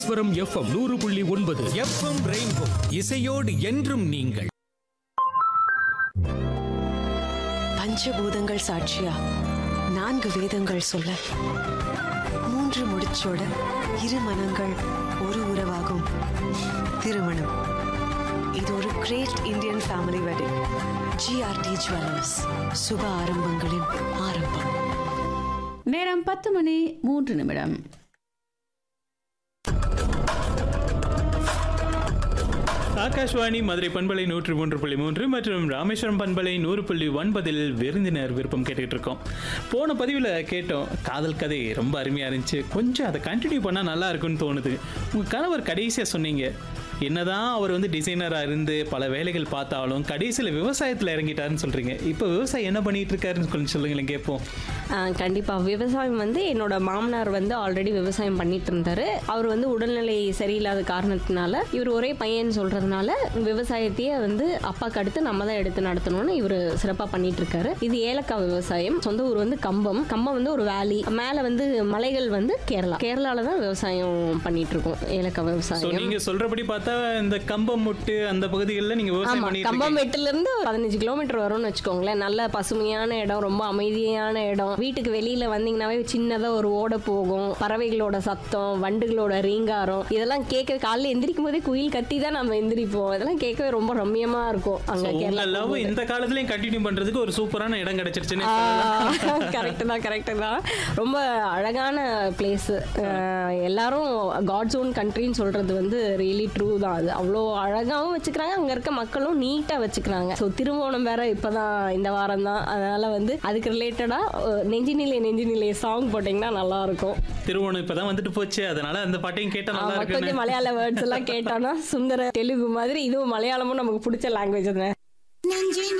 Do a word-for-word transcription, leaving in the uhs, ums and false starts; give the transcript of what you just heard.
ஸ்வரம் எஃப்எம் நூறு புள்ளி ஒன்பது எஃப்எம் ரெயின்போ இசையோடு என்றும் நீங்கள். பஞ்சபூதங்கள் சாட்சியா நான்கு வேதங்கள் சொல்ல மூன்று முடிச்சோட இரு மனங்கள் ஒரு உறவாகும் திருமணம். இது ஒரு great Indian family wedding. GRT jewellers, சுப ஆரம்பங்களின் ஆரம்பம். நேரம் பத்து மணி மூன்று நிமிடம். ஆகாஷ்வாணி மதுரை பண்பலை நூற்று மூன்று புள்ளி மூன்று மற்றும் ராமேஸ்வரம் பண்பலை நூறு புள்ளி ஒன்பதில் விருந்தினர் விருப்பம் கேட்டுட்டு இருக்கோம். போன பதிவில் கேட்டோம், காதல் கதை ரொம்ப அருமையாக இருந்துச்சு, கொஞ்சம் அதை கண்டினியூ பண்ணால் நல்லா இருக்குன்னு தோணுது. உங்கள் கணவர் கடைசியாக சொன்னீங்க, என்னதான் அவர் வந்து டிசைனராக இருந்து பல வேலைகள் பார்த்தாலும் கடைசியில் விவசாயத்தில் இறங்கிட்டாருன்னு சொல்கிறீங்க. இப்போ விவசாயம் என்ன பண்ணிட்டு இருக்காருன்னு கொஞ்சம் சொல்லுங்களேன் கேட்போம். கண்டிப்பாக விவசாயம் வந்து என்னோட மாமனார் வந்து ஆல்ரெடி விவசாயம் பண்ணிட்டு இருந்தாரு. அவர் வந்து உடல்நிலை சரியில்லாத காரணத்தினால இவர் ஒரே பையன் சொல்றதுனால விவசாயத்தையே வந்து அப்பாக்கு அடுத்து நம்ம தான் எடுத்து நடத்தணும்னு இவர் சிறப்பாக பண்ணிட்டு இருக்காரு. இது ஏலக்காய் விவசாயம். சொந்த ஊர் வந்து கம்பம். கம்பம் வந்து ஒரு வேலி, மேலே வந்து மலைகள் வந்து கேரளா. கேரளால தான் விவசாயம் பண்ணிட்டு இருக்கோம், ஏலக்காய் விவசாயம். நீங்க சொல்றபடி பார்த்தா இந்த கம்பம் முட்டு அந்த பகுதிகளில் நீங்க விவசாயம் பண்ணிட்டு இருக்கீங்க. கம்பம் மெட்டுல இருந்து பதினஞ்சு கிலோமீட்டர் வரும்னு வச்சுக்கோங்களேன். நல்ல பசுமையான இடம், ரொம்ப அமைதியான இடம். வீட்டுக்கு வெளியில வந்தீங்கன்னாவே சின்னதா ஒரு ஓட போகும், பறவைகளோட சத்தம், வண்டுகளோட ரீங்காரம், இதெல்லாம் கேட்க காலையில எந்திரிக்கும் போதே குயில் கத்தி தான் நம்ம எந்திரிப்போம். இதெல்லாம் கேட்கவே ரொம்ப ரம்மியமா இருக்கும். அங்க கேரளா இந்த காலத்துலயும் கண்டினியூ பண்றதுக்கு ஒரு சூப்பரான இடம் கிடைச்சிருச்சுன்னு. கரெக்ட் தான் கரெக்ட் தான் ரொம்ப அழகான பிளேஸ். எல்லாரும் காட்ஸ் ஓன் கண்ட்ரின்னு சொல்றது வந்து ரியலி ட்ரூ தான். அது அவ்வளோ அழகாகவும் வச்சுக்கிறாங்க, அங்க இருக்க மக்களும் நீட்டா வச்சுக்கிறாங்க. ஸோ திருவோணம் வேற இப்பதான் இந்த வாரம் தான், அதனால வந்து அதுக்கு ரிலேட்டடா நெஞ்சினிலே நெஞ்சினிலே சாங் போட்டீங்கன்னா நல்லா இருக்கும். திருவோணம் இப்பதான் வந்துட்டு போச்சு, அதனால அந்த பாட்டையும் கேட்டா நல்லா இருக்கு. கொஞ்சம் மலையாள வேர்ட்ஸ் எல்லாம் கேட்டானா சுந்தர தெலுங்கு மாதிரி, இதுவும் மலையாளமும் நமக்கு பிடிச்ச லாங்குவேஜ் தானே.